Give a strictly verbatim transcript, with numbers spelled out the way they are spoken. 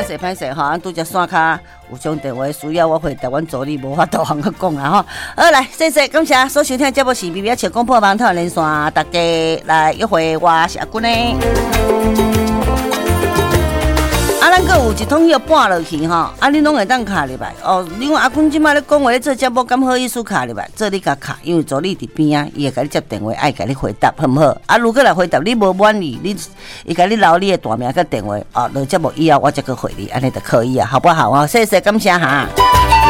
歹势歹势吼，俺拄则线卡有种电话需要我回答，阮助理无法度通去讲啦吼。好，来，谢谢感谢所收听的节目是《微微笑讲破网套连线》，大家来约会，我是阿君呢。啊，咱阁有一桶药搬落去吼，啊，你拢会当卡入来哦。另外阿坤即摆咧讲话咧做节目，敢好意思卡入来，做你甲卡，因为助理伫边啊，伊会甲你接电话，爱甲你回答，好毋好？啊，如果来回答你无满意，你伊甲你留你的大名甲电话，哦，落节目以后我再去回你，安尼就可以啊，好不好啊？谢谢感谢哈。